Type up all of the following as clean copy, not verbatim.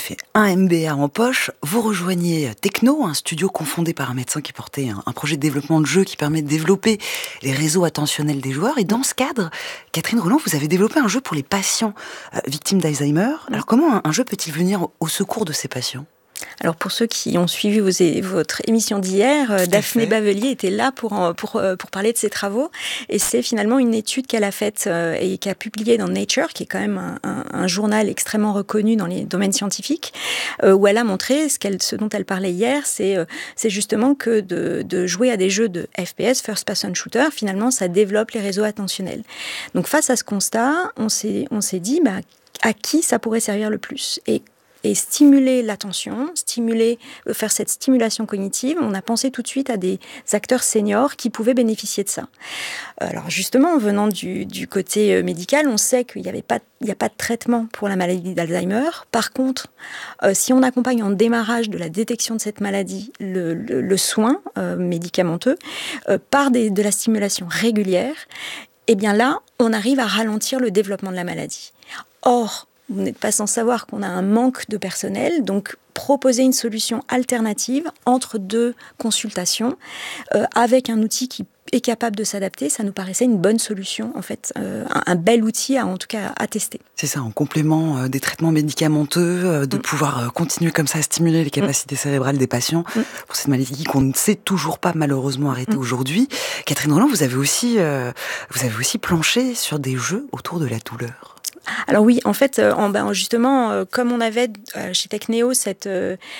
fait un MBA en poche, vous rejoignez Techno, un studio confondé par un médecin qui portait un projet de développement de jeu qui permet de développer les réseaux attentionnels des joueurs. Et dans ce cadre, Catherine Roland, vous avez développé un jeu pour les patients victimes d'Alzheimer. Alors comment un jeu peut-il venir au secours de ces patients ? Alors pour ceux qui ont suivi votre émission d'hier, Daphné Bavelier était là pour parler de ses travaux. Et c'est finalement une étude qu'elle a faite et qu'elle a publiée dans Nature, qui est quand même un journal extrêmement reconnu dans les domaines scientifiques, où elle a montré ce dont elle parlait hier, c'est justement que de jouer à des jeux de FPS, First Person Shooter, finalement ça développe les réseaux attentionnels. Donc face à ce constat, on s'est dit à qui ça pourrait servir le plus et stimuler l'attention, faire cette stimulation cognitive. On a pensé tout de suite à des acteurs seniors qui pouvaient bénéficier de ça. Alors justement, en venant du côté médical, on sait qu'il n'y a pas de traitement pour la maladie d'Alzheimer. Par contre, si on accompagne en démarrage de la détection de cette maladie le soin médicamenteux par de la stimulation régulière, eh bien là, on arrive à ralentir le développement de la maladie. Or, vous n'êtes pas sans savoir qu'on a un manque de personnel, donc proposer une solution alternative entre deux consultations avec un outil qui est capable de s'adapter, ça nous paraissait une bonne solution, en fait, un bel outil en tout cas à tester. C'est ça, en complément des traitements médicamenteux, de pouvoir continuer comme ça à stimuler les capacités cérébrales des patients pour cette maladie qu'on ne sait toujours pas malheureusement arrêter aujourd'hui. Catherine Roland, vous avez aussi planché sur des jeux autour de la douleur. Alors oui, en fait, justement, comme on avait chez Technéo cette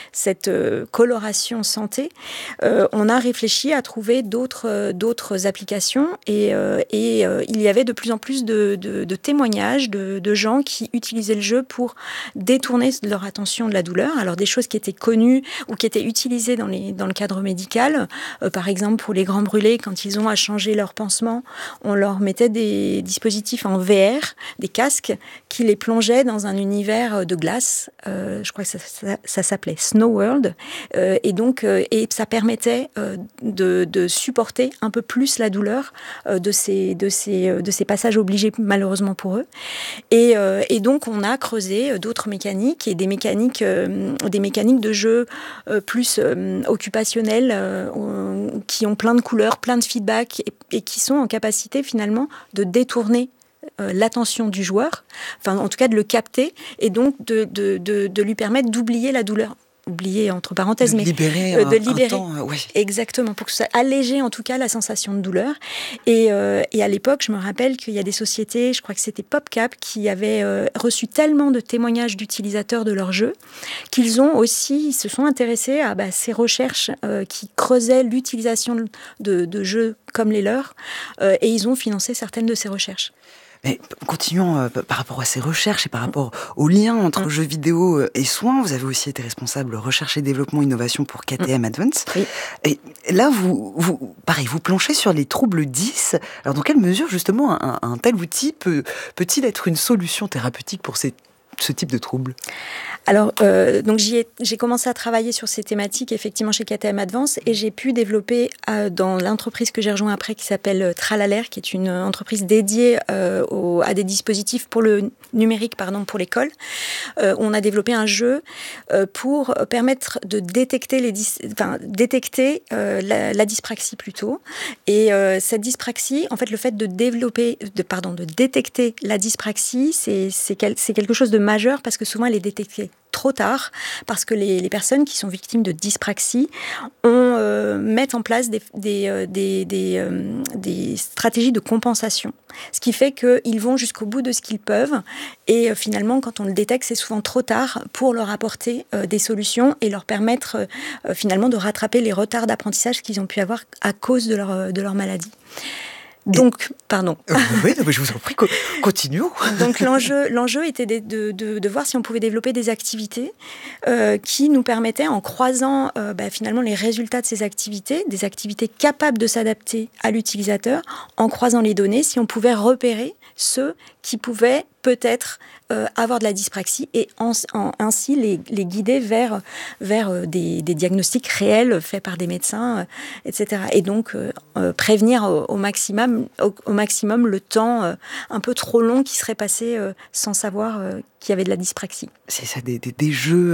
coloration santé, on a réfléchi à trouver d'autres applications et il y avait de plus en plus de témoignages de gens qui utilisaient le jeu pour détourner leur attention de la douleur. Alors des choses qui étaient connues ou qui étaient utilisées dans le cadre médical, par exemple pour les grands brûlés, quand ils ont à changer leur pansement, on leur mettait des dispositifs en VR, des casques, qui les plongeait dans un univers de glace. Je crois que ça s'appelait Snow World. Et ça permettait de supporter un peu plus la douleur de ces passages obligés, malheureusement pour eux. Et donc, on a creusé d'autres mécaniques et des mécaniques de jeu plus occupationnelles qui ont plein de couleurs, plein de feedback et qui sont en capacité, finalement, de détourner l'attention du joueur, enfin en tout cas de le capter et donc de lui permettre d'oublier la douleur. Oublier entre parenthèses, de libérer un temps, oui. Exactement, pour que ça alléger en tout cas la sensation de douleur. Et à l'époque, je me rappelle qu'il y a des sociétés, je crois que c'était PopCap, qui avaient reçu tellement de témoignages d'utilisateurs de leur jeu qu'ils se sont intéressés à ces recherches qui creusaient l'utilisation de jeux comme les leurs et ils ont financé certaines de ces recherches. Mais continuons par rapport à ces recherches et par rapport au lien entre jeux vidéo et soins. Vous avez aussi été responsable recherche et développement innovation pour KTM Advance. Oui. Et là, vous planchez sur les troubles 10. Alors, dans quelle mesure, justement, un tel outil peut-il être une solution thérapeutique pour ce type de troubles ? Alors, donc j'ai commencé à travailler sur ces thématiques effectivement chez KTM Advance et j'ai pu développer dans l'entreprise que j'ai rejoint après qui s'appelle Tralaler, qui est une entreprise dédiée à des dispositifs pour le numérique, pour l'école. On a développé un jeu pour permettre de détecter la dyspraxie plutôt. Et cette dyspraxie, en fait, le fait de détecter la dyspraxie, c'est quelque chose de majeur parce que souvent elle est détectée trop tard, parce que les personnes qui sont victimes de dyspraxie mettent en place des stratégies de compensation. Ce qui fait qu'ils vont jusqu'au bout de ce qu'ils peuvent et finalement, quand on le détecte, c'est souvent trop tard pour leur apporter des solutions et leur permettre finalement de rattraper les retards d'apprentissage qu'ils ont pu avoir à cause de leur maladie. Donc, pardon. Oui, je vous en prie, continuons. Donc l'enjeu était de voir si on pouvait développer des activités qui nous permettaient, en croisant finalement les résultats de ces activités, des activités capables de s'adapter à l'utilisateur, en croisant les données, si on pouvait repérer ceux qui pouvaient peut-être avoir de la dyspraxie et ainsi les guider vers des diagnostics réels faits par des médecins, etc. Et donc prévenir au maximum le temps un peu trop long qui serait passé sans savoir qu'il y avait de la dyspraxie. C'est ça, des jeux